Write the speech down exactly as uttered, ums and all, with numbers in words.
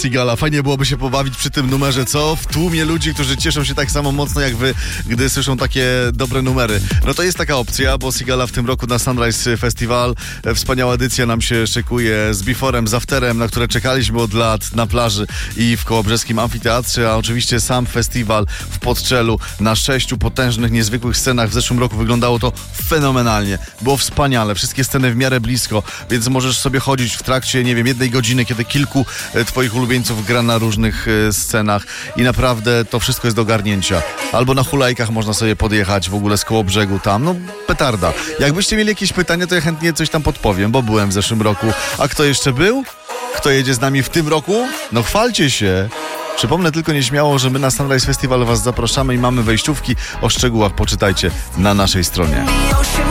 Sigala. Fajnie byłoby się pobawić przy tym numerze, co? W tłumie ludzi, którzy cieszą się tak samo mocno jak wy, gdy słyszą takie dobre numery. No to jest taka opcja, bo Sigala w tym roku na Sunrise Festival. Wspaniała edycja nam się szykuje z beforem, z afterem, na które czekaliśmy od lat na plaży i w Kołobrzeskim Amfiteatrze, a oczywiście sam festiwal w Podczelu na sześciu potężnych, niezwykłych scenach. W zeszłym roku wyglądało to fenomenalnie. Było wspaniale. Wszystkie sceny w miarę blisko, więc możesz sobie chodzić w trakcie, nie wiem, jednej godziny, kiedy kilku e, twoich ulubieńców gra na różnych e, scenach i naprawdę to wszystko jest do ogarnięcia. Albo na hulajkach można sobie podjechać w ogóle z Kołobrzegu tam. No, petarda. Jakbyście mieli jakieś pytania, to ja chętnie coś tam podpowiem, bo byłem w zeszłym roku. A kto jeszcze był? Kto jedzie z nami w tym roku? No chwalcie się. Przypomnę tylko nieśmiało, że my na Sunrise Festival was zapraszamy i mamy wejściówki. O szczegółach poczytajcie na naszej stronie.